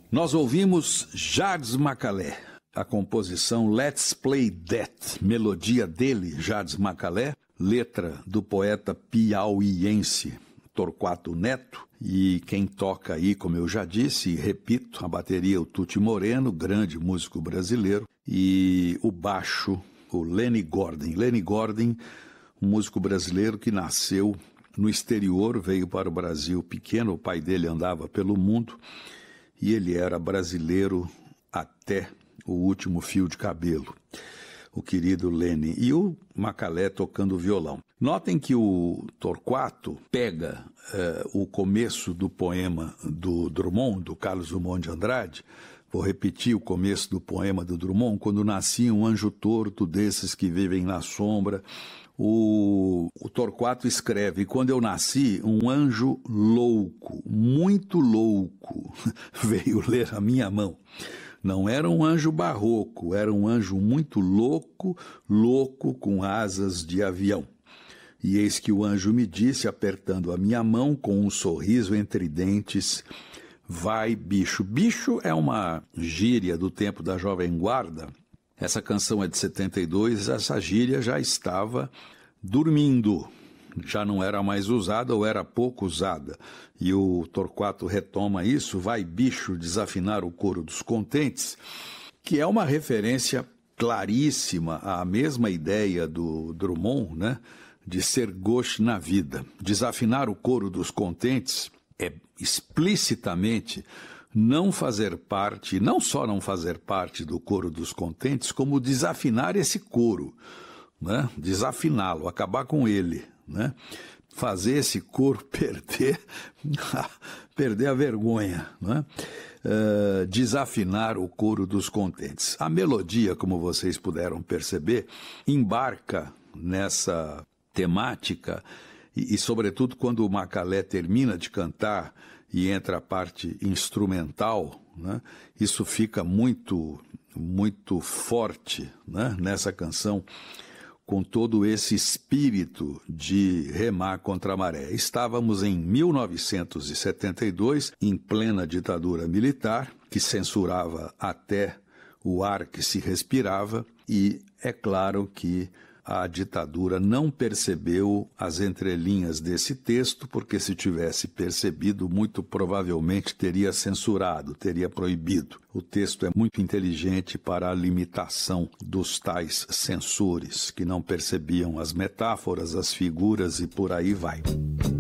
Nós ouvimos Jardes Macalé, a composição Let's Play That, melodia dele, Jardes Macalé, letra do poeta piauiense Torquato Neto, e quem toca aí, como eu já disse e repito, a bateria o Tuti Moreno, grande músico brasileiro, e o baixo, o Lenny Gordon. Lenny Gordon, um músico brasileiro que nasceu no exterior, veio para o Brasil pequeno, o pai dele andava pelo mundo, e ele era brasileiro até o último fio de cabelo, o querido Lenny, e o Macalé tocando violão. Notem que o Torquato pega o começo do poema do Drummond, do Carlos Drummond de Andrade. Vou repetir o começo do poema do Drummond: quando nascia um anjo torto desses que vivem na sombra. O Torquato escreve: quando eu nasci, um anjo louco, muito louco, veio ler a minha mão. Não era um anjo barroco, era um anjo muito louco, louco com asas de avião. E eis que o anjo me disse, apertando a minha mão com um sorriso entre dentes: vai, bicho. Bicho é uma gíria do tempo da Jovem Guarda. Essa canção é de 72, essa gíria já estava dormindo, já não era mais usada ou era pouco usada. E o Torquato retoma isso: vai, bicho, desafinar o coro dos contentes, que é uma referência claríssima à mesma ideia do Drummond, né, de ser gauche na vida. Desafinar o coro dos contentes é explicitamente não fazer parte, não só não fazer parte do coro dos contentes, como desafinar esse coro, né? Desafiná-lo, acabar com ele, né? Fazer esse coro perder a vergonha, né? Desafinar o coro dos contentes. A melodia, como vocês puderam perceber, embarca nessa temática e sobretudo quando o Macalé termina de cantar e entra a parte instrumental, né? Isso fica muito, muito forte, né, nessa canção, com todo esse espírito de remar contra a maré. Estávamos em 1972, em plena ditadura militar, que censurava até o ar que se respirava, e é claro que a ditadura não percebeu as entrelinhas desse texto, porque se tivesse percebido, muito provavelmente teria censurado, teria proibido. O texto é muito inteligente para a limitação dos tais censores, que não percebiam as metáforas, as figuras e por aí vai.